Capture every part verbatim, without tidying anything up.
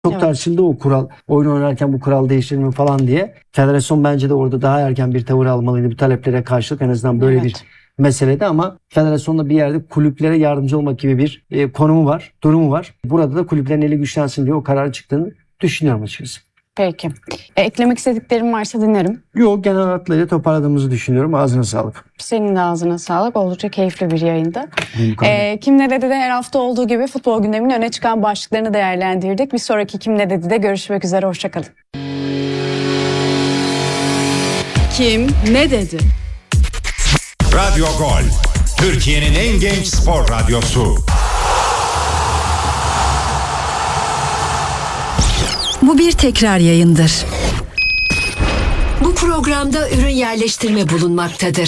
Çok Evet. tartışıldı o kural. Oyun oynarken bu kural değişir mi falan diye. Federasyon bence de orada daha erken bir tavır almalıydı bu taleplere karşılık, en azından böyle Evet. bir meselede, ama federasyonda bir yerde kulüplere yardımcı olmak gibi bir e, konumu var, durumu var. Burada da kulüplerin eli güçlensin diye o karar çıktığını düşünüyorum açıkçası. Peki. E, eklemek istediklerim varsa dinlerim. Yok, genel hatlarıyla toparladığımızı düşünüyorum. Ağzına sağlık. Senin de ağzına sağlık. Oldukça keyifli bir yayındı. Mümkün. E, Kim Ne Dedi de her hafta olduğu gibi futbol gündeminin öne çıkan başlıklarını değerlendirdik. Bir sonraki Kim Ne Dedi de görüşmek üzere. Hoşçakalın. Kim ne dedi? Radyo Gol, Türkiye'nin en genç spor radyosu. Bu bir tekrar yayındır. Bu programda ürün yerleştirme bulunmaktadır.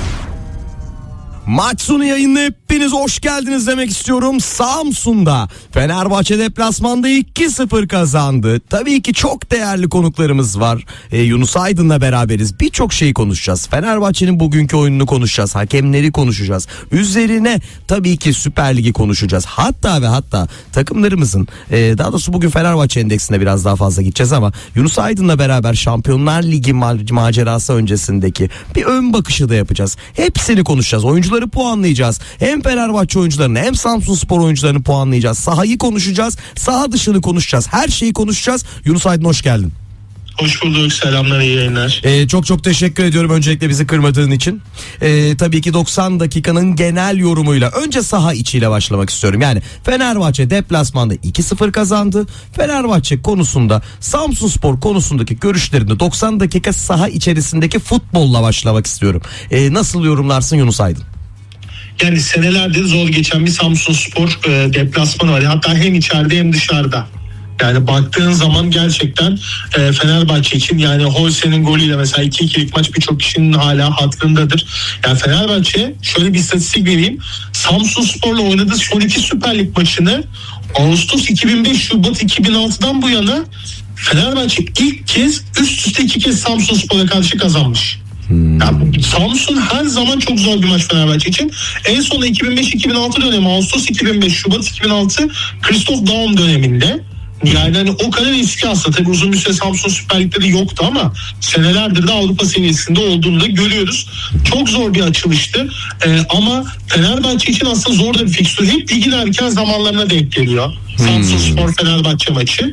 Maç sonu yayınına hepiniz hoş geldiniz demek istiyorum. Samsun'da Fenerbahçe deplasmanda iki sıfır kazandı. Tabii ki çok değerli konuklarımız var. Ee, Yunus Aydın'la beraberiz. Birçok şeyi konuşacağız. Fenerbahçe'nin bugünkü oyununu konuşacağız. Hakemleri konuşacağız. Üzerine tabii ki Süper Lig'i konuşacağız. Hatta ve hatta takımlarımızın e, daha doğrusu bugün Fenerbahçe endeksinde biraz daha fazla gideceğiz ama Yunus Aydın'la beraber Şampiyonlar Ligi ma- macerası öncesindeki bir ön bakışı da yapacağız. Hepsini konuşacağız. Oyuncuları puanlayacağız. Hem Fenerbahçe oyuncularını hem Samsunspor oyuncularını puanlayacağız. Sahayı konuşacağız. Saha dışını konuşacağız. Her şeyi konuşacağız. Yunus Aydın hoş geldin. Hoş bulduk. Selamlar, iyi yayınlar. Ee, çok çok teşekkür ediyorum öncelikle bizi kırmadığın için. Ee, tabii ki doksan dakikanın genel yorumuyla önce saha içiyle başlamak istiyorum. Yani Fenerbahçe deplasmanda iki sıfır kazandı. Fenerbahçe konusunda Samsunspor konusundaki görüşlerini doksan dakika saha içerisindeki futbolla başlamak istiyorum. Ee, nasıl yorumlarsın Yunus Aydın? Yani senelerdir zor geçen bir Samsunspor e, deplasmanı var. Hatta hem içeride hem dışarıda. Yani baktığın zaman gerçekten e, Fenerbahçe için, yani Holse'nin golüyle mesela iki ikilik maç birçok kişinin hala hatırındadır. Yani Fenerbahçe, şöyle bir istatistik vereyim. Samsunspor'la oynadığı son iki Süper Lig maçını Ağustos iki bin beş, Şubat iki bin altıdan bu yana Fenerbahçe ilk kez üst üste iki kez Samsunspor'a karşı kazanmış. Yani Samsun her zaman çok zor bir maç Fenerbahçe için. En son iki bin beş iki bin altı dönemi, Ağustos iki bin beş, Şubat iki bin altı Christoph Daum döneminde. Yani hani o kadar eski aslında. Tabii uzun bir süre Samsun Süper Lig'de de yoktu ama senelerdir de Avrupa seviyesinde olduğunu da görüyoruz. Çok zor bir açılıştı. Ee, ama Fenerbahçe için aslında zor da bir fikstür. Hep ligin erken zamanlarına denk geliyor. Samsun Spor Fenerbahçe maçı.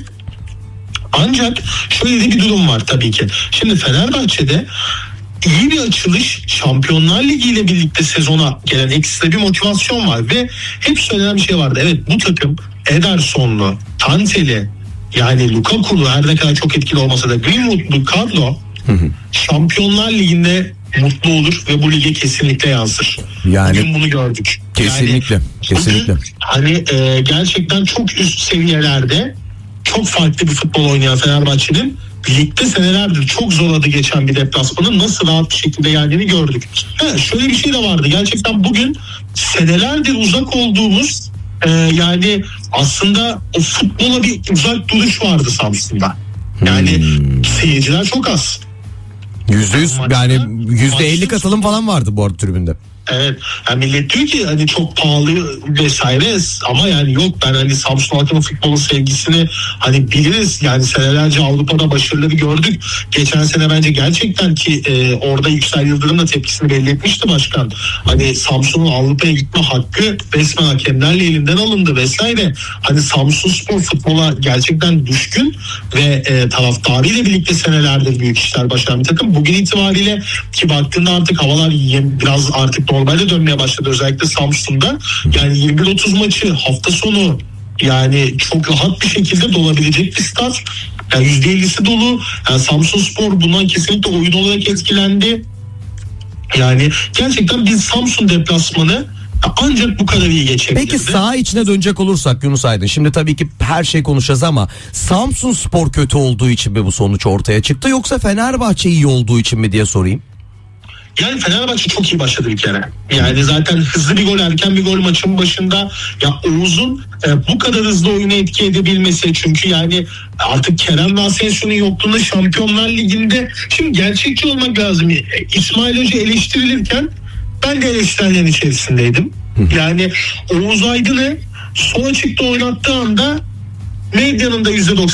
Ancak şöyle de bir durum var tabii ki. Şimdi Fenerbahçe'de iyi bir açılış, Şampiyonlar Ligi ile birlikte sezona gelen ekstra bir motivasyon var ve hep söylenen bir şey vardı. Evet, bu takım Ederson'lu, Tanteli, yani Lukaku'lu, her ne kadar çok etkili olmasa da Greenwood'lu kadro Şampiyonlar Ligi'nde mutlu olur ve bu lige kesinlikle yansır. Yani bugün bunu gördük. kesinlikle, Yani kesinlikle. bugün, hani e, gerçekten çok üst seviyelerde çok farklı bir futbol oynayan Fenerbahçe'nin ligde senelerdir çok zor adı geçen bir deplasmanın nasıl rahat bir şekilde geldiğini gördük. Ha, şöyle bir şey de vardı. Gerçekten bugün senelerdir uzak olduğumuz e, yani aslında o futbola bir uzak duruş vardı Samsun'da. Yani Hmm. seyirciler çok az. Yüzde yüz Maçta- yani yüzde elli maçta- katılım falan vardı bu arada tribünde. Evet. Yani millet diyor ki hani çok pahalı vesaire ama yani yok, ben hani Samsun halkının futbolun sevgisini hani biliriz. Yani senelerce Avrupa'da başarıları gördük. Geçen sene bence gerçekten ki e, orada Yüksel Yıldırım da tepkisini belli etmişti başkan. Hani Samsun'un Avrupa'ya gitme hakkı resmen hakemlerle elinden alındı vesaire. Hani Samsunspor futbola gerçekten düşkün ve e, taraftarıyla birlikte senelerdir büyük işler başaran bir takım. Bugün itibariyle ki baktığında artık havalar yem, biraz artık normalde dönmeye başladı özellikle Samsun'da. Yani yirmi bir otuz maçı hafta sonu yani çok rahat bir şekilde dolabilecek bir stat. Yani yüzde ellisi dolu. Yani Samsunspor bundan kesinlikle oyun olarak etkilendi. Yani gerçekten biz Samsun deplasmanı ancak bu kadar iyi geçebilirdi. Peki saha içine dönecek olursak Yunus Aydın, şimdi tabii ki her şey konuşacağız ama Samsunspor kötü olduğu için mi bu sonuç ortaya çıktı yoksa Fenerbahçe iyi olduğu için mi diye sorayım. Yani Fenerbahçe çok iyi başladı bir kere. Yani zaten hızlı bir gol, erken bir gol maçın başında. Ya Oğuz'un e, bu kadar hızlı oyuna etki edebilmesi, çünkü yani artık Kerem ve Asensio'nun yokluğunda Şampiyonlar Ligi'nde, şimdi gerçekçi olmak lazım. İsmail Hoca eleştirilirken ben de eleştirilerin içerisindeydim. Yani Oğuz Aydın'ı sol açıkta oynattığı anda Medyanın da yüzde doksan